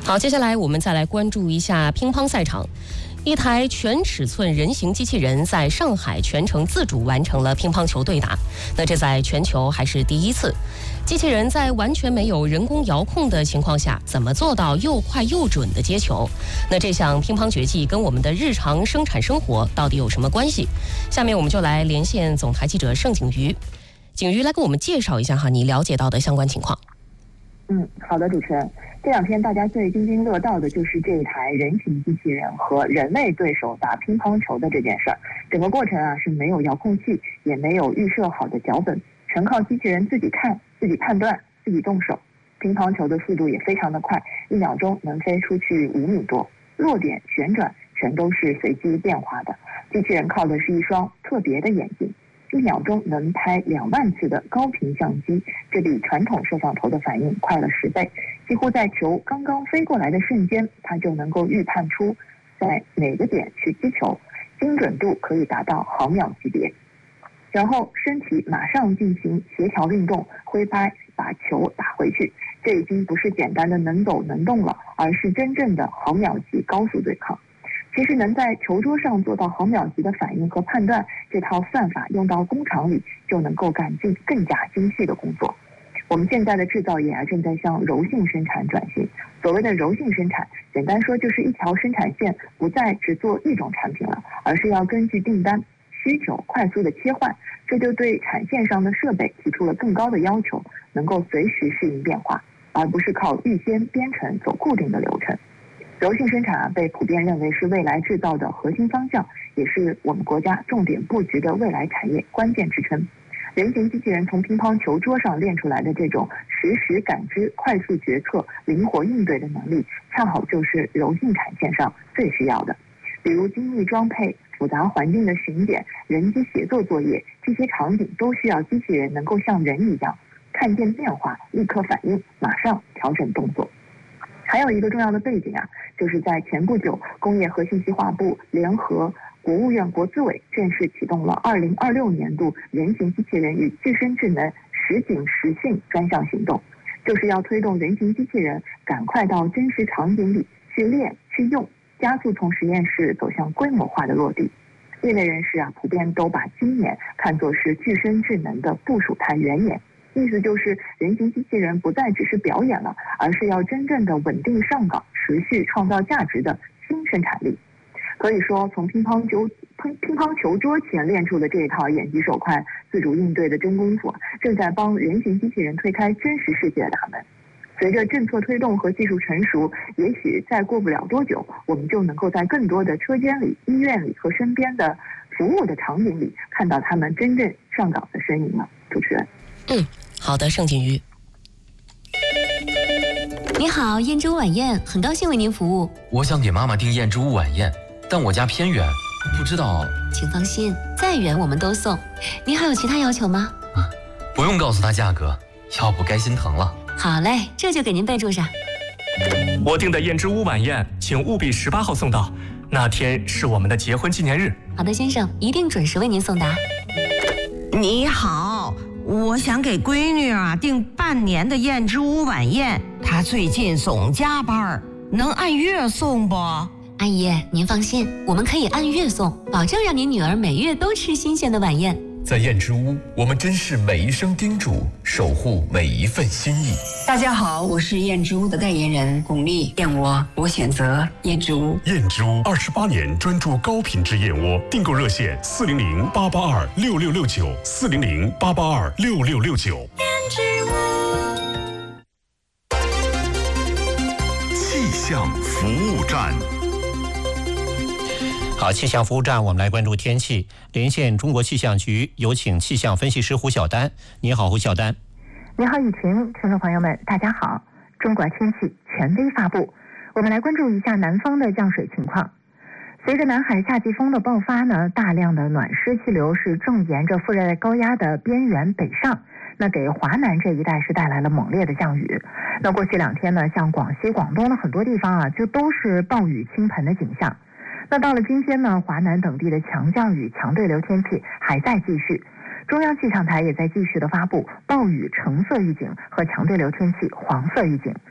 好，接下来我们再来关注一下乒乓赛场。一台全尺寸人形机器人在上海全程自主完成了乒乓球对打，那这在全球还是第一次。机器人在完全没有人工遥控的情况下，怎么做到又快又准的接球？那这项乒乓绝技跟我们的日常生产生活到底有什么关系？下面我们就来连线总台记者盛景瑜。景瑜来给我们介绍一下你了解到的相关情况。 好的，主持人。这两天大家最津津乐道的就是这一台人形机器人和人类对手打乒乓球的这件事儿。整个过程是没有遥控器，也没有预设好的脚本，全靠机器人自己看、自己判断、自己动手。乒乓球的速度也非常的快，1秒钟能飞出去5米多，落点、旋转全都是随机变化的。机器人靠的是一双特别的眼睛。1秒钟能拍2万次的高频相机，这比传统摄像头的反应快了10倍。几乎在球刚刚飞过来的瞬间，它就能够预判出在哪个点去击球，精准度可以达到毫秒级别。然后身体马上进行协调运动，挥拍把球打回去。这已经不是简单的能走能动了，而是真正的毫秒级高速对抗。其实能在球桌上做到毫秒级的反应和判断，这套算法用到工厂里就能够干更加精细的工作。我们现在的制造业正在向柔性生产转型。所谓的柔性生产，简单说就是一条生产线不再只做一种产品了，而是要根据订单需求快速的切换，这就对产线上的设备提出了更高的要求，能够随时适应变化，而不是靠预先编程走固定的流程。柔性生产被普遍认为是未来制造的核心方向，也是我们国家重点布局的未来产业关键支撑。人形机器人从乒乓球桌上练出来的这种实时感知、快速决策、灵活应对的能力，恰好就是柔性产线上最需要的。比如精密装配、复杂环境的巡检、人机协作作业，这些场景都需要机器人能够像人一样，看见变化立刻反应，马上调整动作。还有一个重要的背景就是在前不久，工业和信息化部联合国务院国资委正式启动了2026年度人形机器人与具身智能实景实训专项行动，就是要推动人形机器人赶快到真实场景里去练去用，加速从实验室走向规模化的落地。业内人士普遍都把今年看作是具身智能的部署态元年。意思就是人形机器人不再只是表演了，而是要真正的稳定上岗、持续创造价值的新生产力。可以说，从乒乓球桌前练出的这一套眼疾手快、自主应对的真功夫，正在帮人形机器人推开真实世界的大门。随着政策推动和技术成熟，也许再过不了多久，我们就能够在更多的车间里、医院里和身边的服务的场景里，看到他们真正上岗的身影了。主持人。 好的，盛景瑜。 你好，燕之屋晚宴，很高兴为您服务。 我想给妈妈订燕之屋晚宴，但我家偏远，不知道。 请放心，再远我们都送。您还有其他要求吗？ 不用告诉她价格，要不该心疼了。 好嘞，这就给您备注上。 我订的燕之屋晚宴，请务必18号送到，那天是我们的结婚纪念日。 好的，先生，一定准时为您送达。 你好，我想给闺女订半年的燕之屋晚宴，她最近总加班，能按月送不？ 阿姨，您放心，我们可以按月送，保证让您女儿每月都吃新鲜的晚宴。 在燕之屋，我们珍视每一声叮嘱，守护每一份心意。 大家好，我是燕之屋的代言人巩俐，燕窝我选择燕之屋。 燕之屋28年专注高品质燕窝，订购热线400-882-6669，400-882-6669。 燕之屋。 气象服务站。 好，气象服务站，我们来关注天气。连线中国气象局，有请气象分析师胡晓丹。你好，胡晓丹。 你好，雨晴，听众朋友们，大家好。中国天气权威发布，我们来关注一下南方的降水情况。随着南海夏季风的爆发呢，大量的暖湿气流是正沿着副热带高压的边缘北上，那给华南这一带是带来了猛烈的降雨。那过去2天呢，像广西、广东的很多地方就都是暴雨倾盆的景象。那到了今天呢，华南等地的强降雨、强对流天气还在继续。中央气象台也在继续的发布暴雨橙色预警和强对流天气黄色预警。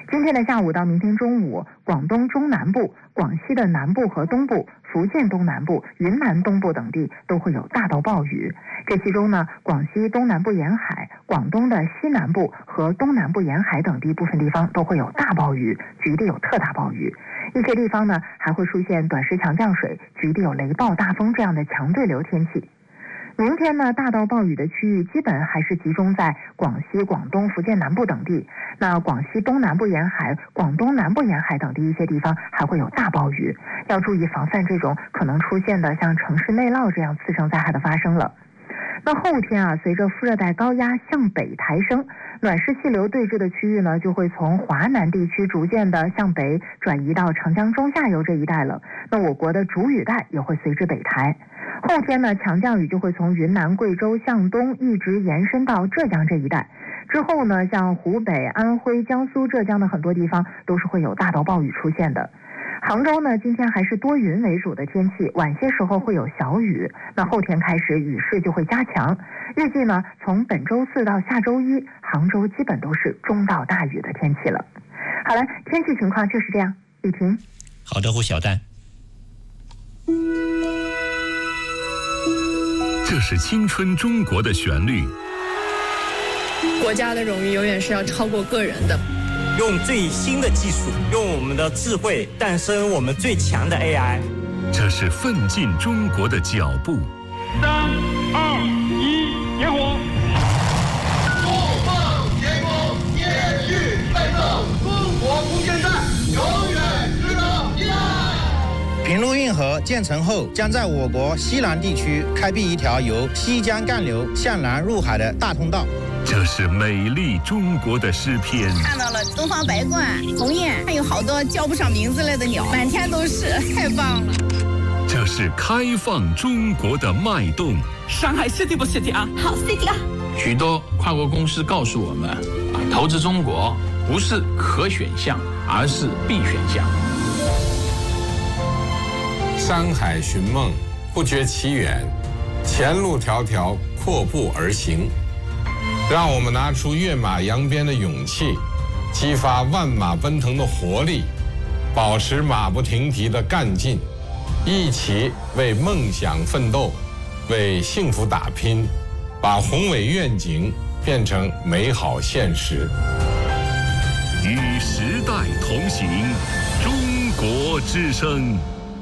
今天的下午到明天中午，广东中南部、广西的南部和东部、福建东南部、云南东部等地都会有大到暴雨。这其中呢，广西东南部沿海、广东的西南部和东南部沿海等地部分地方都会有大暴雨，局地有特大暴雨。一些地方呢还会出现短时强降水，局地有雷暴、大风这样的强对流天气。明天呢，大到暴雨的区域基本还是集中在广西、广东、福建南部等地。那广西东南部沿海、广东南部沿海等地一些地方还会有大暴雨，要注意防范这种可能出现的像城市内涝这样次生灾害的发生了。那后天啊，随着副热带高压向北抬升，暖湿气流对峙的区域呢，就会从华南地区逐渐的向北转移到长江中下游这一带了。那我国的主雨带也会随之北抬。后天呢，强降雨就会从云南、贵州向东一直延伸到浙江这一带。之后呢，像湖北、安徽、江苏、浙江的很多地方都是会有大到暴雨出现的。杭州呢，今天还是多云为主的天气，晚些时候会有小雨。那后天开始雨势就会加强，预计呢，从本周4到下周1，杭州基本都是中到大雨的天气了。好了，天气情况就是这样。雨婷。 好的，胡小丹。 这是青春中国的旋律。 国家的荣誉永远是要超过个人的。 用最新的技术，用我们的智慧诞生我们最强的 AI。 这是奋进中国的脚步。 3、2、1，点火！ 不放天空，延续奋斗，中国空间站永远值得依赖。 平陆运河建成后，将在我国西南地区开辟一条由西江干流向南入海的大通道。 这是美丽中国的诗篇。 看到了东方白鹳、鸿雁，还有好多叫不上名字来的鸟，满天都是，太棒了。 这是开放中国的脉动。 上海 City 不 City 啊？ 好 City 啊！ 许多跨国公司告诉我们，投资中国不是可选项，而是必选项。 山海寻梦，不觉其远，前路迢迢，阔步而行。让我们拿出跃马扬鞭的勇气，激发万马奔腾的活力，保持马不停蹄的干劲，一起为梦想奋斗，为幸福打拼，把宏伟愿景变成美好现实。 与时代同行，中国之声。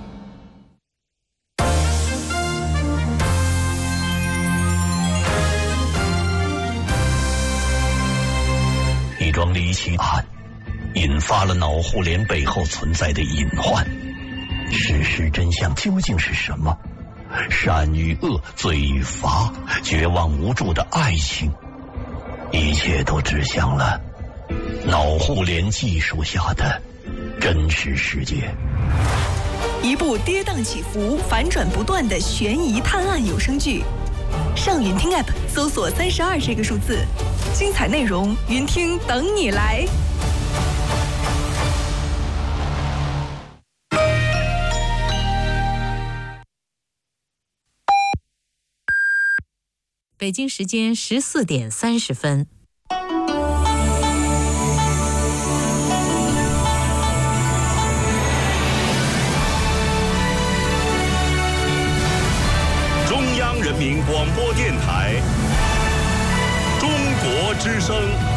一桩离奇案引发了脑互联背后存在的隐患，事实真相究竟是什么？善与恶，罪与罚，绝望无助的爱情，一切都指向了脑互联技术下的真实世界。 一部跌宕起伏、反转不断的悬疑探案有声剧，上云听 App 搜索32这个数字，精彩内容云听等你来。 北京时间14点30分。 中央人民广播电台，中国之声。